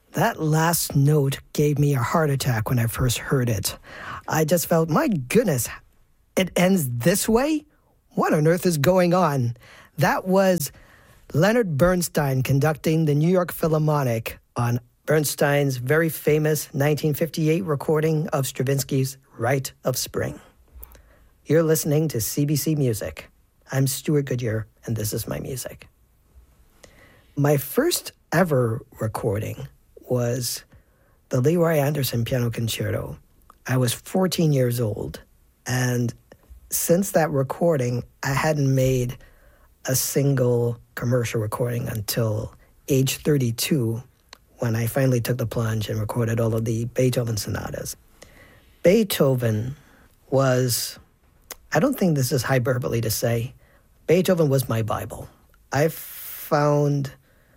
That last note gave me a heart attack when I first heard it. I just felt, my goodness, it ends this way? What on earth is going on? That was Leonard Bernstein conducting the New York Philharmonic on Bernstein's very famous 1958 recording of Stravinsky's Rite of Spring. You're listening to CBC Music. I'm Stuart Goodyear, and this is my music. My first ever recording was the Leroy Anderson Piano Concerto. I was 14 years old, and since that recording, I hadn't made a single commercial recording until age 32, when I finally took the plunge and recorded all of the Beethoven sonatas. Beethoven was, I don't think this is hyperbole to say, Beethoven was my Bible. I found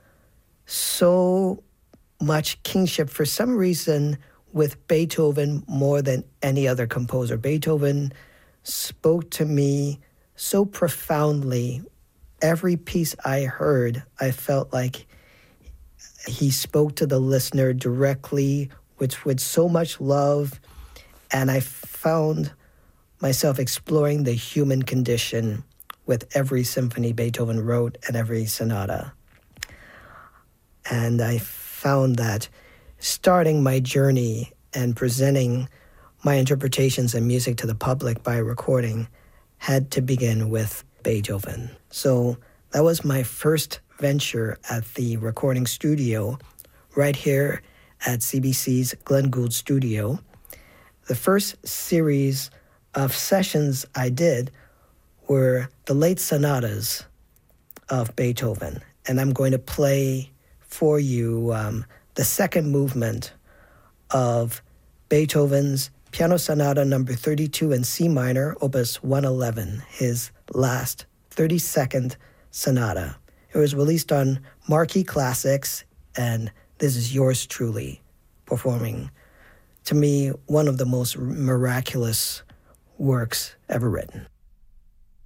so much kinship for some reason with Beethoven more than any other composer. Beethoven spoke to me so profoundly. Every piece I heard, I felt like he spoke to the listener directly, with so much love, and I found myself exploring the human condition with every symphony Beethoven wrote and every sonata. And I found that starting my journey and presenting my interpretations and music to the public by recording had to begin with Beethoven. So that was my first venture at the recording studio right here at CBC's Glenn Gould Studio. The first series of sessions I did were the late sonatas of Beethoven. And I'm going to play for you the second movement of Beethoven's Piano Sonata number 32 in C minor, opus 111, his last 32nd sonata. It was released on Marquee Classics, and this is yours truly performing, to me, one of the most miraculous works ever written.